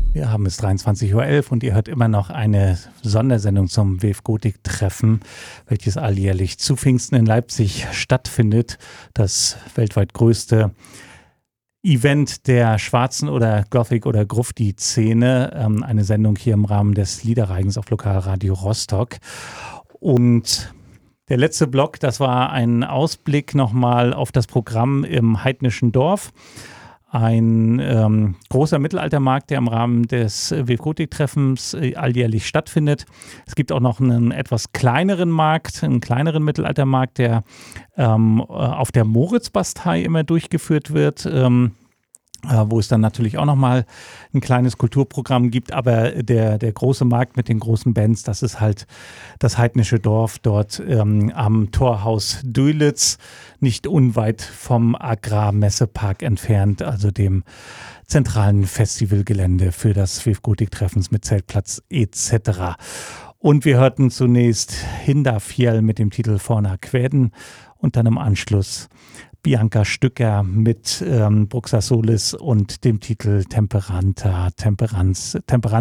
Wir haben es 23:11 Uhr und ihr hört immer noch eine Sondersendung zum WF Gotik-Treffen, welches alljährlich zu Pfingsten in Leipzig stattfindet. Das weltweit größte Event der schwarzen oder Gothic- oder Grufti-Szene. Eine Sendung hier im Rahmen des Liederreigens auf Lokalradio Rostock. Und der letzte Block, das war ein Ausblick nochmal auf das Programm im Heidnischen Dorf. Ein großer Mittelaltermarkt, der im Rahmen des WF Gotik-Treffens alljährlich stattfindet. Es gibt auch noch einen etwas kleineren Markt, einen kleineren Mittelaltermarkt, der auf der Moritzbastei immer durchgeführt wird, wo es dann natürlich auch nochmal ein kleines Kulturprogramm gibt. Aber der große Markt mit den großen Bands, das ist halt das Heidnische Dorf dort am Torhaus Dölitz, nicht unweit vom Agrarmessepark entfernt, also dem zentralen Festivalgelände für das WF Gotik-Treffens mit Zeltplatz etc. Und wir hörten zunächst Hindafjell mit dem Titel Forna Quäden und dann im Anschluss Bianca Stücker mit Bruxa Solis und dem Titel Temperanze.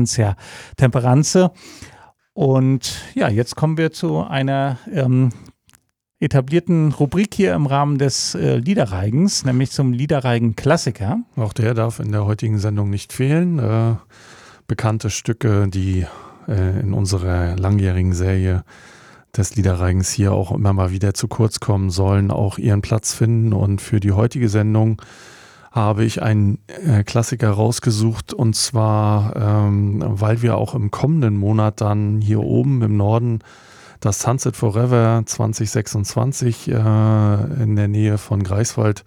Und ja, jetzt kommen wir zu einer etablierten Rubrik hier im Rahmen des Liederreigens, nämlich zum Liederreigen-Klassiker. Auch der darf in der heutigen Sendung nicht fehlen. Bekannte Stücke, die in unserer langjährigen Serie des Liederreigens hier auch immer mal wieder zu kurz kommen sollen, auch ihren Platz finden. Und für die heutige Sendung habe ich einen Klassiker rausgesucht, und zwar, weil wir auch im kommenden Monat dann hier oben im Norden das Sunset Forever 2026 in der Nähe von Greifswald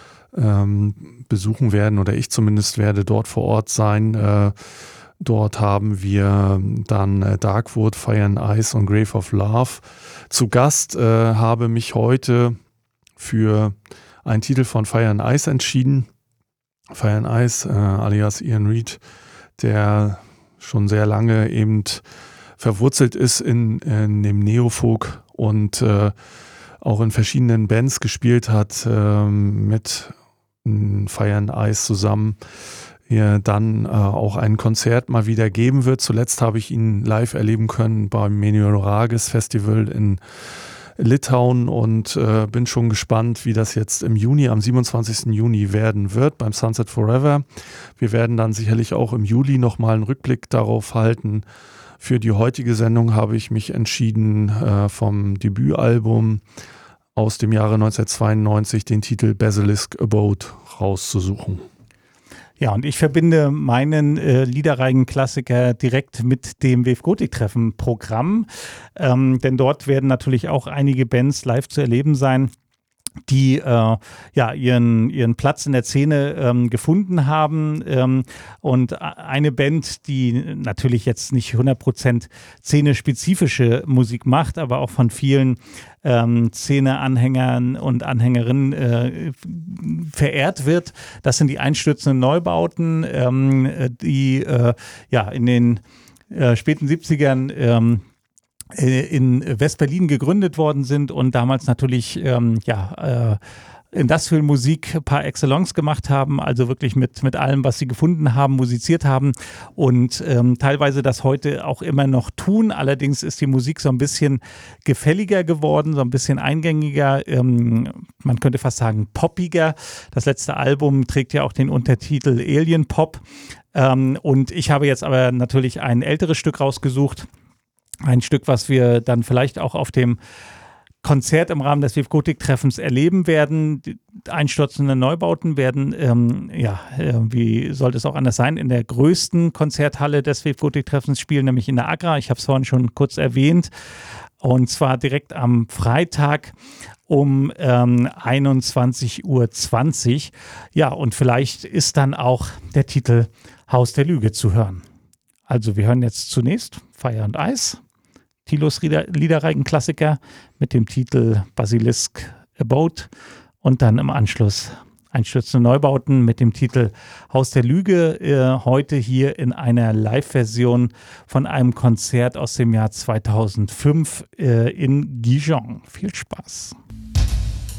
besuchen werden, oder ich zumindest werde dort vor Ort sein. Dort haben wir dann Darkwood, Fire and Ice und Grave of Love zu Gast. Habe mich heute für einen Titel von Fire and Ice entschieden. Fire and Ice alias Ian Reid, der schon sehr lange eben verwurzelt ist in dem Neofolk und auch in verschiedenen Bands gespielt hat, mit Fire and Ice zusammen. Dann auch ein Konzert mal wieder geben wird. Zuletzt habe ich ihn live erleben können beim Meteoragis Festival in Litauen und bin schon gespannt, wie das jetzt im Juni, am 27. Juni werden wird beim Sunset Forever. Wir werden dann sicherlich auch im Juli nochmal einen Rückblick darauf halten. Für die heutige Sendung habe ich mich entschieden, vom Debütalbum aus dem Jahre 1992 den Titel Basilisk Abode rauszusuchen. Ja, und ich verbinde meinen Liederreigen-Klassiker direkt mit dem WF Gotik-Treffen-Programm, denn dort werden natürlich auch einige Bands live zu erleben sein, die ihren Platz in der Szene gefunden haben, und eine Band, die natürlich jetzt nicht 100% szene-spezifische Musik macht, aber auch von vielen Szene-Anhängern und Anhängerinnen verehrt wird. Das sind die Einstürzenden Neubauten, die in den späten 70ern in West-Berlin gegründet worden sind und damals natürlich Industrial-Musik par excellence gemacht haben, also wirklich mit allem, was sie gefunden haben, musiziert haben und teilweise das heute auch immer noch tun. Allerdings ist die Musik so ein bisschen gefälliger geworden, so ein bisschen eingängiger, man könnte fast sagen poppiger. Das letzte Album trägt ja auch den Untertitel Alien Pop, und ich habe jetzt aber natürlich ein älteres Stück rausgesucht. Ein Stück, was wir dann vielleicht auch auf dem Konzert im Rahmen des WF Gotik-Treffens erleben werden. Die einstürzenden Neubauten werden, wie sollte es auch anders sein, in der größten Konzerthalle des WF Gotik-Treffens spielen, nämlich in der Agra. Ich habe es vorhin schon kurz erwähnt. Und zwar direkt am Freitag um 21:20 Uhr. Ja, und vielleicht ist dann auch der Titel Haus der Lüge zu hören. Also wir hören jetzt zunächst Fire and Ice, Thilos Liederreigen-Klassiker mit dem Titel Basilisk Abode und dann im Anschluss Einstürzende Neubauten mit dem Titel Haus der Lüge, heute hier in einer Live-Version von einem Konzert aus dem Jahr 2005 in Gijón. Viel Spaß!